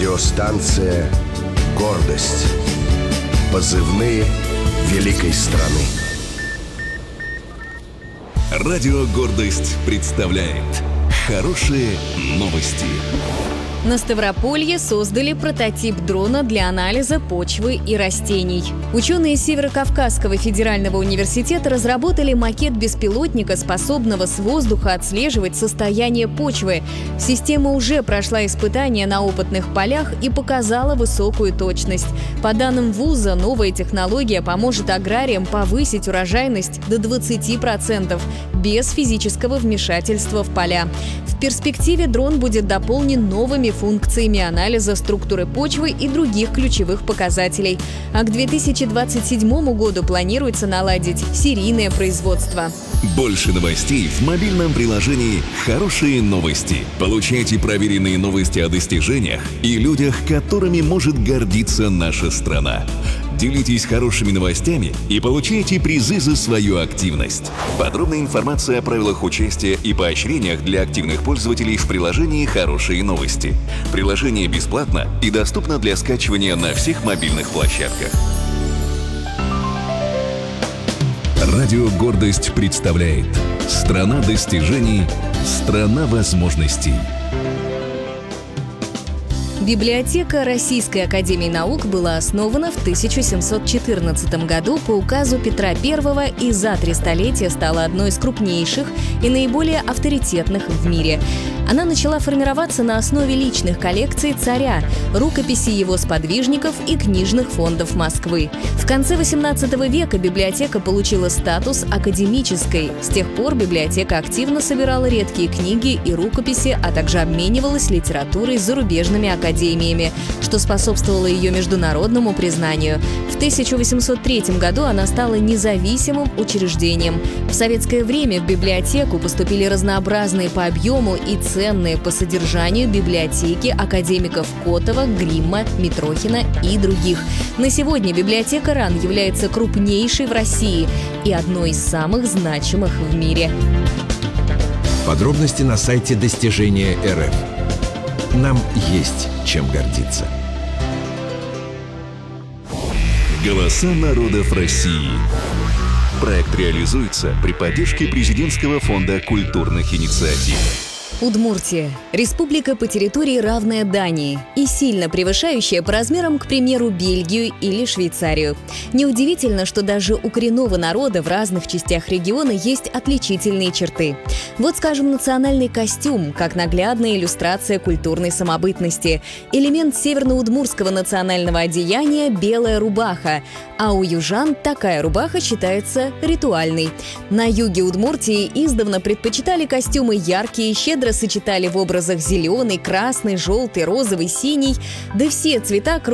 Радиостанция «Гордость». Позывные великой страны. Радио «Гордость» представляет хорошие новости. На Ставрополье создали прототип дрона для анализа почвы и растений. Ученые Северо-Кавказского федерального университета разработали макет беспилотника, способного с воздуха отслеживать состояние почвы. Система уже прошла испытания на опытных полях и показала высокую точность. По данным вуза, новая технология поможет аграриям повысить урожайность до 20% без физического вмешательства в поля. В перспективе дрон будет дополнен новыми функциями анализа структуры почвы и других ключевых показателей. А к 2027 году планируется наладить серийное производство. Больше новостей в мобильном приложении «Хорошие новости». Получайте проверенные новости о достижениях и людях, которыми может гордиться наша страна. Делитесь хорошими новостями и получайте призы за свою активность. Подробная информация о правилах участия и поощрениях для активных пользователей в приложении «Хорошие новости». Приложение бесплатно и доступно для скачивания на всех мобильных площадках. Радио «Гордость» представляет «Страна достижений, страна возможностей». Библиотека Российской академии наук была основана в 1714 году по указу Петра I и за 3 столетия стала одной из крупнейших и наиболее авторитетных в мире. Она начала формироваться на основе личных коллекций царя, рукописей его сподвижников и книжных фондов Москвы. В конце XVIII века библиотека получила статус академической. С тех пор библиотека активно собирала редкие книги и рукописи, а также обменивалась литературой с зарубежными академиями, что способствовало ее международному признанию. В 1803 году она стала независимым учреждением. В советское время в библиотеку поступили разнообразные по объему и ценные по содержанию библиотеки академиков Котова, Гримма, Митрохина и других. На сегодня библиотека РАН является крупнейшей в России и одной из самых значимых в мире. Подробности на сайте Достижения РФ. Нам есть чем гордиться. Голоса народов России. Проект реализуется при поддержке Президентского фонда культурных инициатив. Удмуртия – республика по территории, равная Дании и сильно превышающая по размерам, к примеру, Бельгию или Швейцарию. Неудивительно, что даже у коренного народа в разных частях региона есть отличительные черты. Вот, скажем, национальный костюм, как наглядная иллюстрация культурной самобытности. Элемент северно-удмуртского национального одеяния – белая рубаха, а у южан такая рубаха считается ритуальной. На юге Удмуртии издавна предпочитали костюмы яркие, щедро сочетали в образах зеленый, красный, желтый, розовый, синий, да все цвета